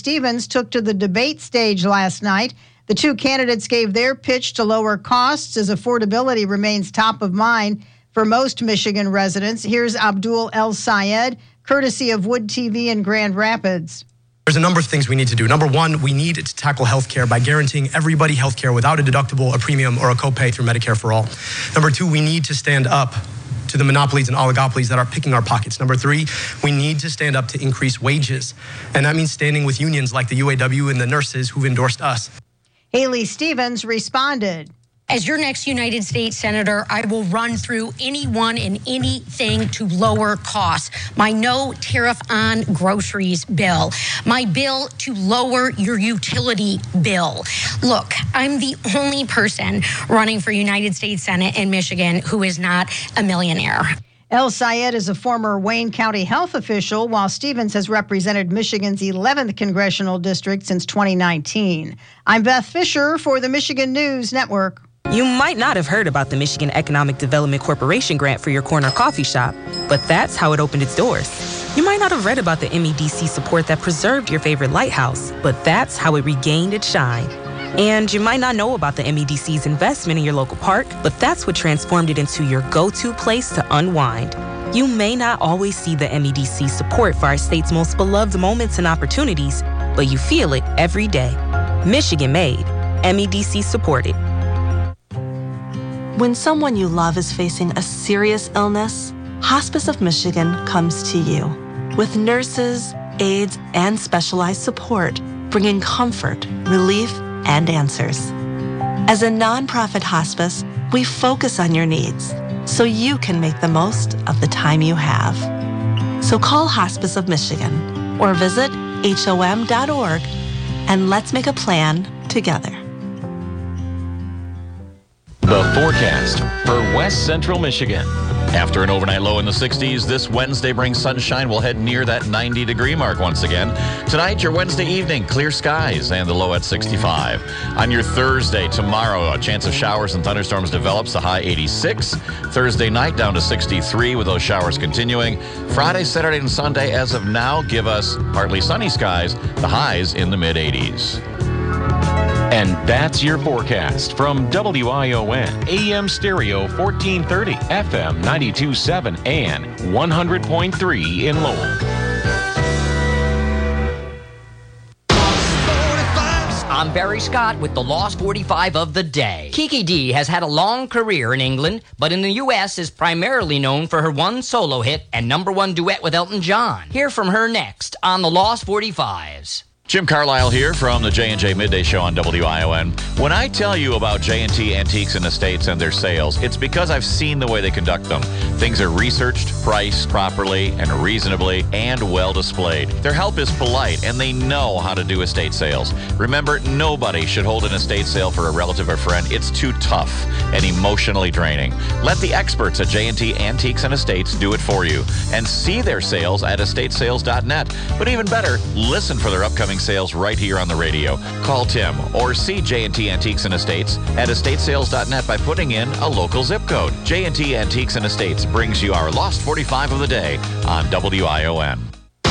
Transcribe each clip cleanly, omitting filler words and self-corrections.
Stevens took to the debate stage last night. The two candidates gave their pitch to lower costs as affordability remains top of mind for most Michigan residents. Here's Abdul El Sayed, courtesy of Wood TV in Grand Rapids. There's a number of things we need to do. Number one, we need to tackle healthcare by guaranteeing everybody healthcare without a deductible, a premium, or a copay through Medicare for All. Number two, we need to stand up to the monopolies and oligopolies that are picking our pockets. Number three, we need to stand up to increase wages. And that means standing with unions like the UAW and the nurses who've endorsed us. Haley Stevens responded. As your next United States Senator, I will run through anyone and anything to lower costs. My no tariff on groceries bill. My bill to lower your utility bill. Look, I'm the only person running for United States Senate in Michigan who is not a millionaire. El Sayed is a former Wayne County health official, while Stevens has represented Michigan's 11th congressional district since 2019. I'm Beth Fisher for the Michigan News Network. You might not have heard about the Michigan Economic Development Corporation grant for your corner coffee shop, but that's how it opened its doors. You might not have read about the MEDC support that preserved your favorite lighthouse, but that's how it regained its shine. And you might not know about the MEDC's investment in your local park, but that's what transformed it into your go-to place to unwind. You may not always see the MEDC support for our state's most beloved moments and opportunities, but you feel it every day. Michigan made, MEDC supported. When someone you love is facing a serious illness, Hospice of Michigan comes to you with nurses, aides, and specialized support, bringing comfort, relief, and answers. As a nonprofit hospice, we focus on your needs so you can make the most of the time you have. So call Hospice of Michigan or visit HOM.org and let's make a plan together. The forecast for West Central Michigan. After an overnight low in the 60s, this Wednesday brings sunshine. We'll head near that 90-degree mark once again. Tonight, your Wednesday evening, clear skies and the low at 65. On your Thursday, tomorrow, a chance of showers and thunderstorms develops, the high 86. Thursday night down to 63 with those showers continuing. Friday, Saturday, and Sunday, as of now, give us partly sunny skies, the highs in the mid-80s. And that's your forecast from WION, AM stereo 1430, FM 92.7, and 100.3 in Lowell. I'm Barry Scott with the Lost 45 of the day. Kiki Dee has had a long career in England, but in the U.S. is primarily known for her one solo hit and #1 duet with Elton John. Hear from her next on the Lost 45s. Jim Carlisle here from the J&J Midday Show on WION. When I tell you about J&T Antiques and Estates and their sales, it's because I've seen the way they conduct them. Things are researched, priced properly and reasonably, and well displayed. Their help is polite, and they know how to do estate sales. Remember, nobody should hold an estate sale for a relative or friend. It's too tough and emotionally draining. Let the experts at J&T Antiques and Estates do it for you. And see their sales at estatesales.net. But even better, listen for their upcoming sales right here on the radio. Call Tim or see J&T Antiques and Estates at estatesales.net by putting in a local zip code. J&T Antiques and Estates brings you our Lost 45 of the day on WION.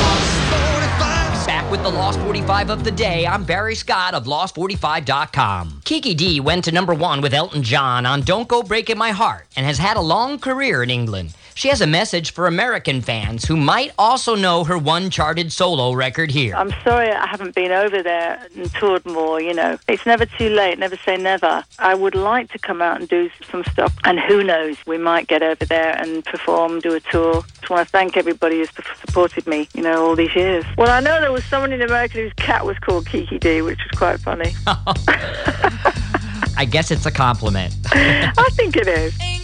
Back with the Lost 45 of the day, I'm Barry Scott of Lost45.com. Kiki Dee went to #1 with Elton John on Don't Go Breaking My Heart and has had a long career in England. She has a message for American fans who might also know her one charted solo record here. I'm sorry I haven't been over there and toured more, you know. It's never too late, never say never. I would like to come out and do some stuff, and who knows, we might get over there and perform, do a tour. Just want to thank everybody who's supported me, you know, all these years. Well, I know there was someone in America whose cat was called Kiki Dee, which was quite funny. I guess it's a compliment. I think it is.